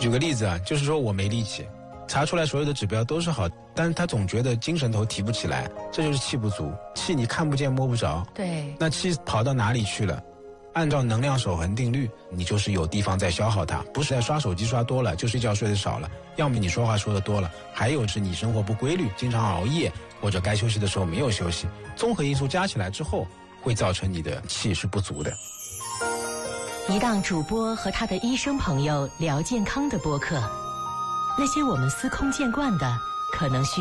举个例子啊，就是说我没力气，查出来所有的指标都是好，但是他总觉得精神头提不起来，这就是气不足。气你看不见摸不着， 对， 那气跑到哪里去了？按照能量守恒定律，你就是有地方在消耗它，不是在刷手机刷多了，就睡觉睡得少了，要么你说话说得多了，还有是你生活不规律，经常熬夜，或者该休息的时候没有休息，综合因素加起来之后，会造成你的气是不足的。 一档主播和他的医生朋友聊健康的播客，那些我们司空见惯的，可能需